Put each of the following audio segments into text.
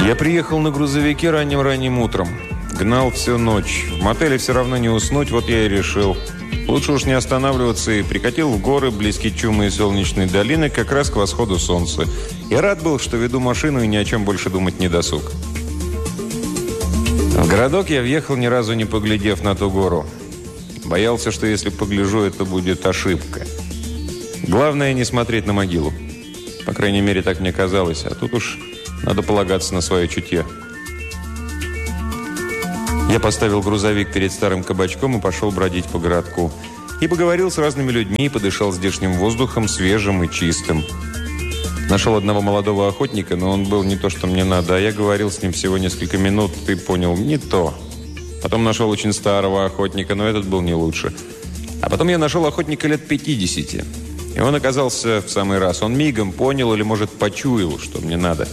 Я приехал на грузовике ранним-ранним утром. Гнал всю ночь. В мотеле все равно не уснуть, вот я и решил. Лучше уж не останавливаться, и прикатил в горы, близкие чумы и солнечной долины, как раз к восходу солнца. И рад был, что веду машину и ни о чем больше думать не досуг. В городок я въехал, ни разу не поглядев на ту гору. Боялся, что если погляжу, это будет ошибка. Главное, не смотреть на могилу. По крайней мере, так мне казалось. А тут уж надо полагаться на свое чутье. Я поставил грузовик перед старым кабачком и пошел бродить по городку. И поговорил с разными людьми, и подышал здешним воздухом, свежим и чистым. Нашел одного молодого охотника, но он был не то, что мне надо. А я говорил с ним всего несколько минут, и понял, не то. Потом нашел очень старого охотника, но этот был не лучше. А потом я нашел охотника лет 50. И он оказался в самый раз. Он мигом понял или, может, почуял, что мне надо.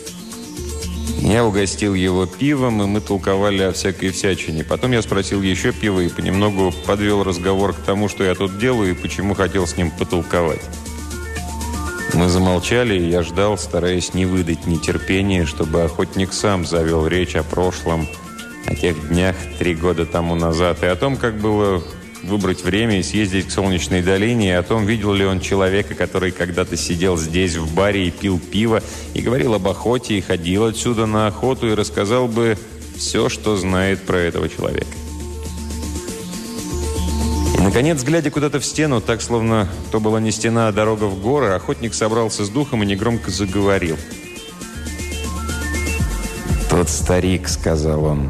Я угостил его пивом, и мы толковали о всякой всячине. Потом я спросил еще пива и понемногу подвел разговор к тому, что я тут делаю и почему хотел с ним потолковать. Мы замолчали, и я ждал, стараясь не выдать нетерпения, чтобы охотник сам завел речь о прошлом, о тех днях 3 года тому назад, и о том, как было выбрать время и съездить к Солнечной долине, и о том, видел ли он человека, который когда-то сидел здесь в баре и пил пиво, и говорил об охоте, и ходил отсюда на охоту, и рассказал бы все, что знает про этого человека. И, наконец, глядя куда-то в стену, так, словно то была не стена, а дорога в горы, охотник собрался с духом и негромко заговорил. «Тот старик», — сказал он.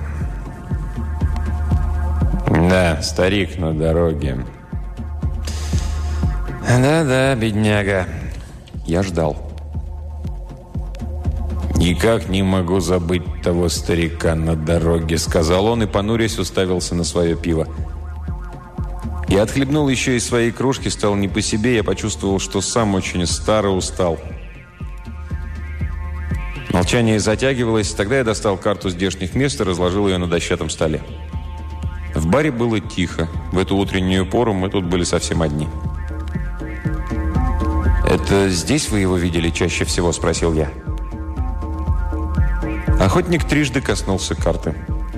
«Да, старик на дороге». «Да-да, бедняга». Я ждал. «Никак не могу забыть того старика на дороге», — сказал он и, понурясь, уставился на свое пиво. Я отхлебнул еще из своей кружки, стал не по себе, я почувствовал, что сам очень стар и устал. Молчание затягивалось, тогда я достал карту здешних мест и разложил ее на дощатом столе. В баре было тихо. В эту утреннюю пору мы тут были совсем одни. «Это здесь вы его видели чаще всего?» – спросил я. Охотник трижды коснулся карты.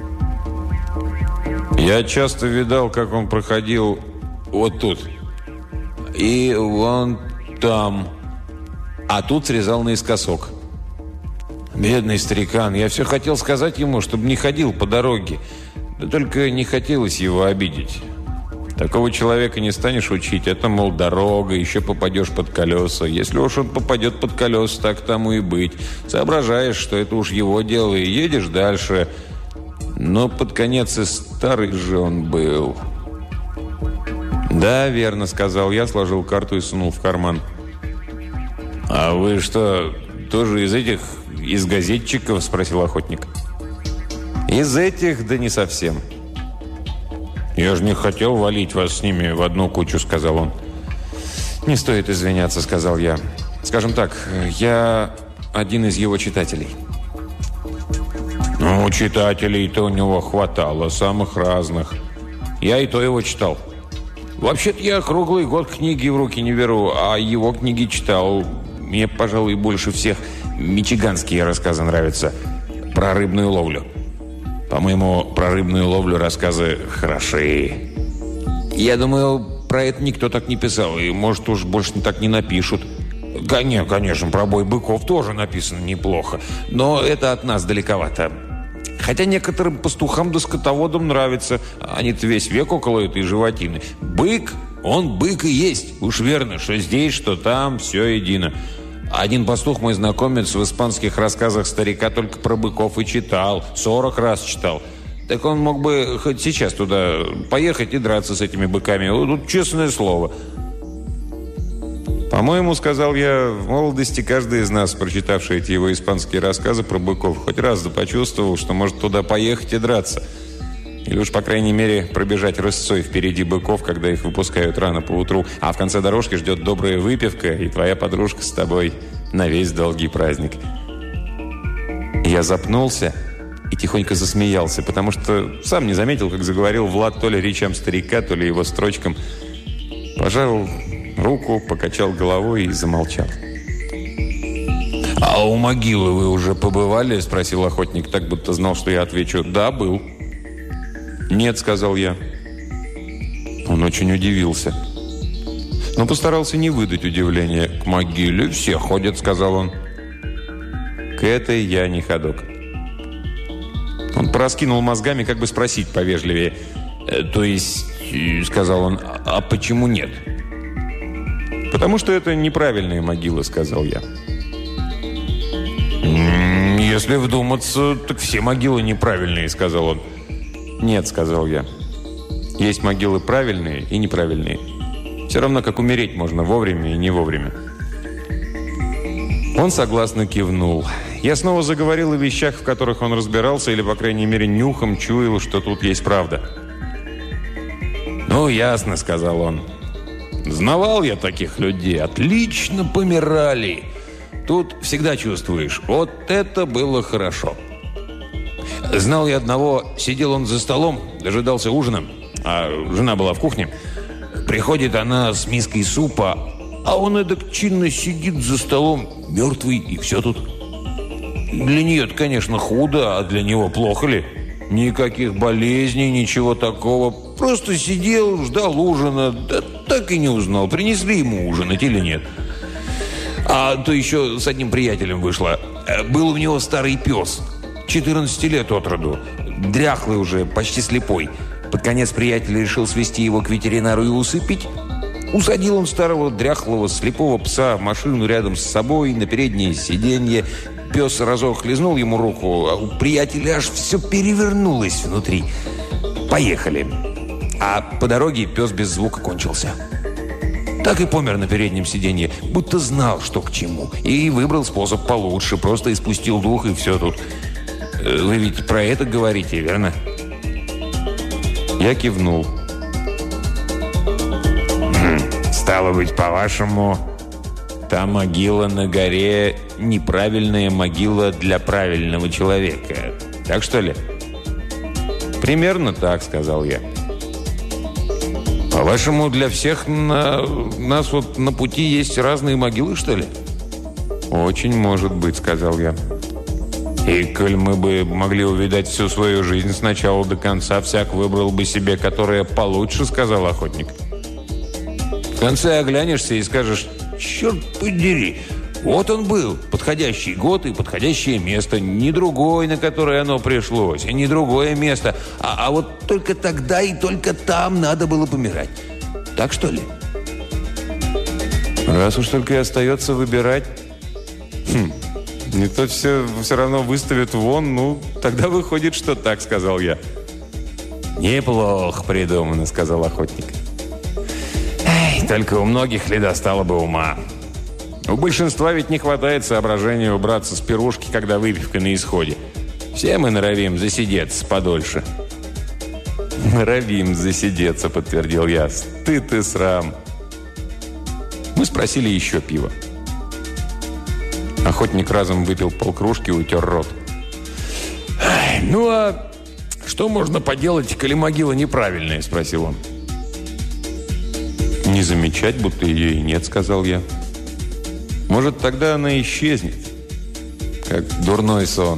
«Я часто видал, как он проходил вот тут. И вон там. А тут срезал наискосок. Бедный старикан. Я все хотел сказать ему, чтобы не ходил по дороге. Да только не хотелось его обидеть. Такого человека не станешь учить. Это, мол, дорога, еще попадешь под колеса. Если уж он попадет под колеса, так тому и быть. Соображаешь, что это уж его дело, и едешь дальше. Но под конец и старый же он был». «Да, верно», — сказал я, сложил карту и сунул в карман. «А вы что, тоже из газетчиков?» — спросил охотник. «Из этих, да не совсем». «Я же не хотел валить вас с ними в одну кучу», — сказал он. «Не стоит извиняться», — сказал я. «Скажем так, я один из его читателей». «Ну, читателей-то у него хватало, самых разных. Я и то его читал. Вообще-то я круглый год книги в руки не беру, а его книги читал. Мне, пожалуй, больше всех мичиганские рассказы нравятся про рыбную ловлю. По-моему, про рыбную ловлю рассказы хороши. Я думаю, про это никто так не писал, и, может, уж больше так не напишут. Конечно, про бой быков тоже написано неплохо, но это от нас далековато. Хотя некоторым пастухам да скотоводам нравится. Они-то весь век около этой животины. Бык, он бык и есть. Уж верно, что здесь, что там, все едино. Один пастух, мой знакомец, в испанских рассказах старика только про быков и читал. 40 раз читал. Так он мог бы хоть сейчас туда поехать и драться с этими быками. Тут честное слово. «По-моему, — сказал я, — в молодости каждый из нас, прочитавший эти его испанские рассказы про быков, хоть раз да почувствовал, что может туда поехать и драться. Или уж, по крайней мере, пробежать рысцой впереди быков, когда их выпускают рано поутру, а в конце дорожки ждет добрая выпивка, и твоя подружка с тобой на весь долгий праздник». Я запнулся и тихонько засмеялся, потому что сам не заметил, как заговорил Влад то ли речам старика, то ли его строчкам. Пожал руку, покачал головой и замолчал. «А у могилы вы уже побывали?» – спросил охотник, так будто знал, что я отвечу «да, был». «Нет», – сказал я. Он очень удивился, но постарался не выдать удивления. «К могиле все ходят», – сказал он. К этой я не ходок. Он пораскинул мозгами, как бы спросить повежливее. «То есть, — сказал он, — а почему нет?» «Потому что это неправильные могилы», — сказал я. «Если вдуматься, так все могилы неправильные», — сказал он. «Нет», — сказал я. «Есть могилы правильные и неправильные. Все равно, как умереть можно вовремя и не вовремя». Он согласно кивнул. Я снова заговорил о вещах, в которых он разбирался, или, по крайней мере, нюхом чуял, что тут есть правда. «Ну, ясно», — сказал он. «Знавал я таких людей. Отлично помирали. Тут всегда чувствуешь, вот это было хорошо. Знал я одного, сидел он за столом, дожидался ужина, а жена была в кухне. Приходит она с миской супа, а он эдак чинно сидит за столом, мертвый, и все тут. Для нее-то, конечно, худо, а для него плохо ли? Никаких болезней, ничего такого. Просто сидел, ждал ужина, да так и не узнал, принесли ему ужинать или нет. А то еще с одним приятелем вышло. Был у него старый пес, 14 лет от роду, дряхлый уже, почти слепой. Под конец приятель решил свести его к ветеринару и усыпить. Усадил он старого дряхлого слепого пса в машину рядом с собой на переднее сиденье. Пес разок хлезнул ему руку, а у приятеля аж все перевернулось внутри. Поехали. А по дороге пес без звука кончился. Так и помер на переднем сиденье, будто знал, что к чему. И выбрал способ получше, просто испустил дух, и все тут. Вы ведь про это говорите, верно? Я кивнул. Стало быть, по-вашему, та могила на горе – неправильная могила для правильного человека. Так что ли? Примерно так, сказал я. По-вашему, для всех нас вот на пути есть разные могилы, что ли? Очень может быть, сказал я. И коль мы бы могли увидать всю свою жизнь с начала до конца, всяк выбрал бы себе, которая получше, сказал охотник. В конце оглянешься и скажешь: черт подери, вот он был, подходящий год и подходящее место, не другой, на которое оно пришлось, и не другое место, а вот только тогда и только там надо было помирать. Так что ли? Раз уж только и остается выбирать, не то все равно выставят вон, ну, тогда выходит, что так, сказал я. Неплохо придумано, сказал охотник. Только у многих ли достало бы ума? У большинства ведь не хватает соображения убраться с пирушки, когда выпивка на исходе. Все мы норовим засидеться подольше. «Норовим засидеться», — подтвердил я. «Стыд и срам». Мы спросили еще пива. Охотник разом выпил полкружки и утер рот. «Ну а что можно поделать, коли могила неправильная?» — спросил он. «Не замечать, будто ее и нет», — сказал я. «Может, тогда она исчезнет, как дурной сон».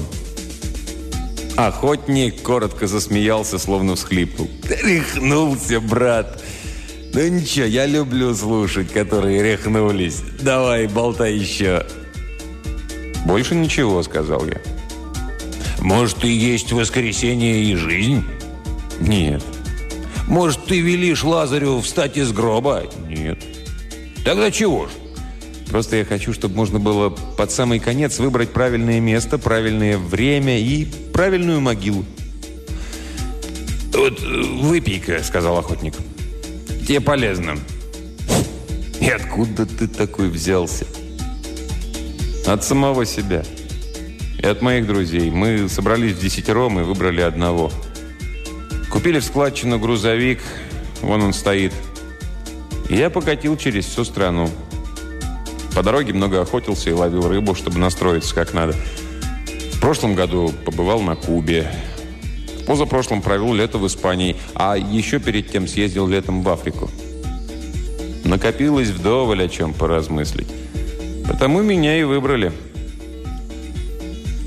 Охотник коротко засмеялся, словно всхлипнул. «Рехнулся, брат! Ну ничего, я люблю слушать, которые рехнулись. Давай, болтай еще». «Больше ничего», — сказал я. «Может, и есть воскресенье и жизнь?» «Нет». «Может, ты велишь Лазарю встать из гроба?» «Нет». «Тогда чего ж?» «Просто я хочу, чтобы можно было под самый конец выбрать правильное место, правильное время и правильную могилу». «Вот выпей-ка», — сказал охотник. «Тебе полезно». «И откуда ты такой взялся?» «От самого себя. И от моих друзей. Мы собрались вдесятером и выбрали одного. Купили в складчину грузовик, вон он стоит. И я покатил через всю страну. По дороге много охотился и ловил рыбу, чтобы настроиться как надо. В прошлом году побывал на Кубе. В позапрошлом провел лето в Испании, а еще перед тем съездил летом в Африку. Накопилось вдоволь о чем поразмыслить. Потому меня и выбрали.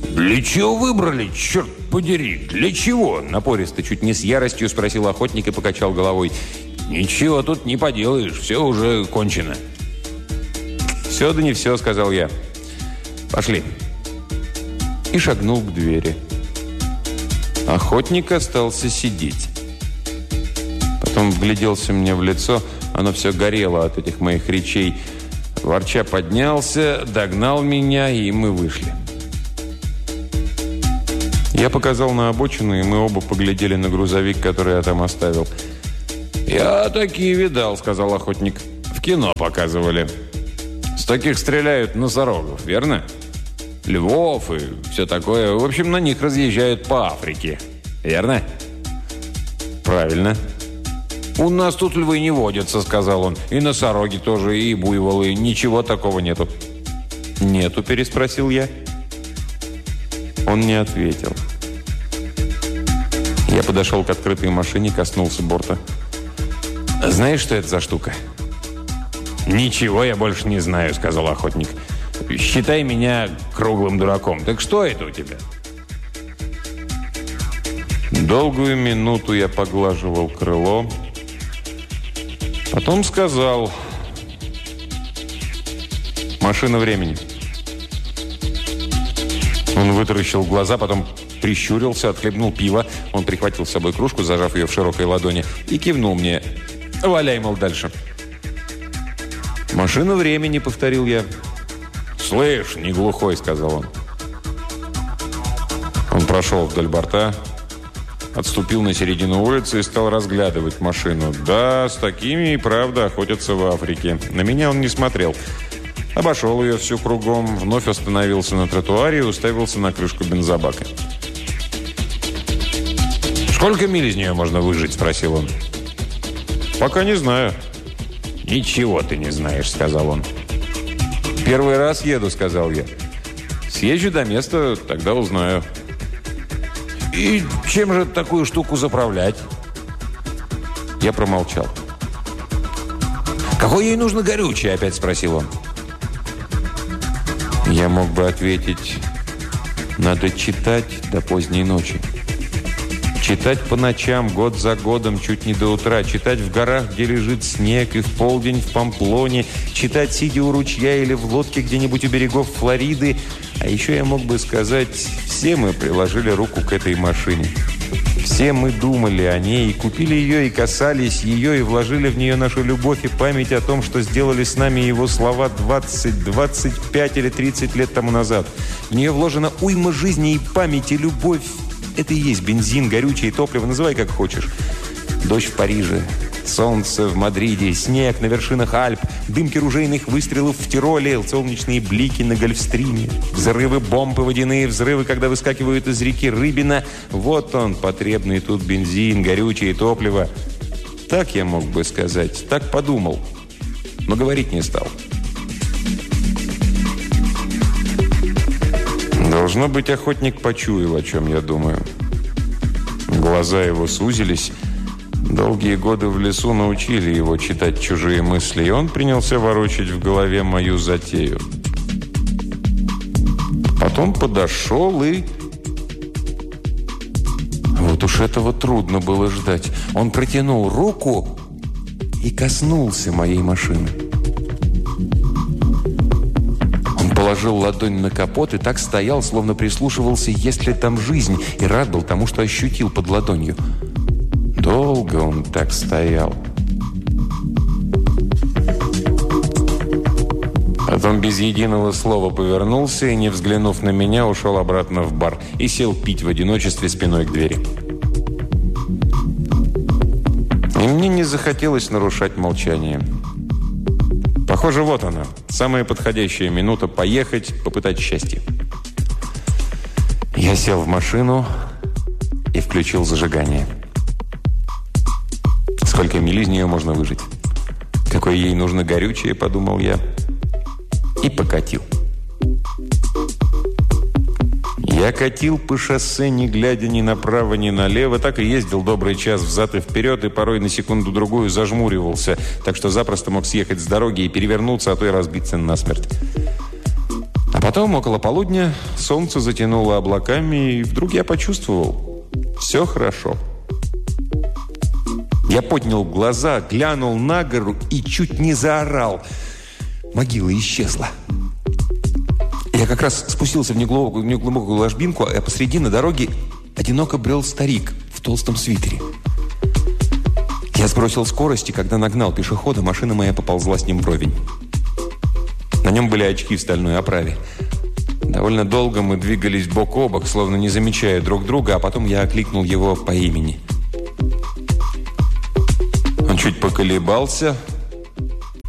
«Для чего выбрали, черт подери? Для чего?» Напористо, чуть не с яростью спросил охотник и покачал головой. «Ничего тут не поделаешь, все уже кончено». «Все да не все», — сказал я. «Пошли». И шагнул к двери. Охотник остался сидеть. Потом вгляделся мне в лицо. Оно все горело от этих моих речей. Ворча поднялся, догнал меня, и мы вышли. Я показал на обочину, и мы оба поглядели на грузовик, который я там оставил. «Я такие видал», — сказал охотник. «В кино показывали. С таких стреляют носорогов, верно? Львов и все такое. В общем, на них разъезжают по Африке. Верно?» «Правильно». «У нас тут львы не водятся», — сказал он. «И носороги тоже, и буйволы. Ничего такого нету». «Нету?» — переспросил я. Он не ответил. Я подошел к открытой машине, коснулся борта. «Знаешь, что это за штука?» «Ничего я больше не знаю», — сказал охотник. «Считай меня круглым дураком. Так что это у тебя?» Долгую минуту я поглаживал крыло. Потом сказал: «Машина времени». Он вытаращил глаза, потом прищурился, отхлебнул пиво. Он прихватил с собой кружку, зажав ее в широкой ладони, и кивнул мне. «Валяй, мол, дальше». «Машина времени», — повторил я. «Слышь, не глухой», — сказал он. Он прошел вдоль борта, отступил на середину улицы и стал разглядывать машину. Да, с такими и правда охотятся в Африке. На меня он не смотрел. Обошел ее всю кругом, вновь остановился на тротуаре и уставился на крышку бензобака. «Сколько миль из нее можно выжить?» – спросил он. «Пока не знаю». «Ничего ты не знаешь», – сказал он. «Первый раз еду», – сказал я. «Съезжу до места, тогда узнаю». «И чем же такую штуку заправлять?» Я промолчал. «Какое ей нужно горючее?» – опять спросил он. Я мог бы ответить: надо читать до поздней ночи. Читать по ночам, год за годом, чуть не до утра. Читать в горах, где лежит снег, и в полдень в Памплоне. Читать, сидя у ручья или в лодке где-нибудь у берегов Флориды. А еще я мог бы сказать: все мы приложили руку к этой машине. Все мы думали о ней, и купили ее, и касались ее, и вложили в нее нашу любовь и память о том, что сделали с нами его слова 20, 25 или 30 лет тому назад. В нее вложена уйма жизни и памяти, любовь. Это и есть бензин, горючее, топливо, называй как хочешь. Дождь в Париже, солнце в Мадриде, снег на вершинах Альп, дымки ружейных выстрелов в Тироле, солнечные блики на Гольфстриме, взрывы бомб и водяные взрывы, когда выскакивают из реки Рыбина. Вот он, потребный тут бензин, горючее, топливо. Так я мог бы сказать, так подумал, но говорить не стал. Должно быть, охотник почуял, о чем я думаю. Глаза его сузились. Долгие годы в лесу научили его читать чужие мысли, и он принялся ворочать в голове мою затею. Потом подошел и... Вот уж этого трудно было ждать. Он протянул руку и коснулся моей машины. Он положил ладонь на капот и так стоял, словно прислушивался, есть ли там жизнь, и рад был тому, что ощутил под ладонью. Долго он так стоял. Потом без единого слова повернулся и, не взглянув на меня, ушел обратно в бар и сел пить в одиночестве спиной к двери. И мне не захотелось нарушать молчание. Похоже, вот она, самая подходящая минута поехать, попытать счастье. Я сел в машину и включил зажигание. Сколько миль из нее можно выжить? Какое ей нужно горючее, подумал я. И покатил. Я катил по шоссе, не глядя ни направо, ни налево. Так и ездил добрый час взад и вперед, и порой на секунду-другую зажмуривался, так что запросто мог съехать с дороги и перевернуться, а то и разбиться насмерть. А Потом, около полудня, солнце затянуло облаками, и вдруг я почувствовал – все хорошо. Я поднял глаза, глянул на гору и чуть не заорал. Могила исчезла. Я как раз спустился в неглубокую ложбинку, а посреди на дороге одиноко брел старик в толстом свитере. Я сбросил скорость, и когда нагнал пешехода, машина моя поползла с ним вровень. На нем были очки в стальной оправе. Довольно долго мы двигались бок о бок, словно не замечая друг друга, а потом я окликнул его по имени. Он чуть поколебался,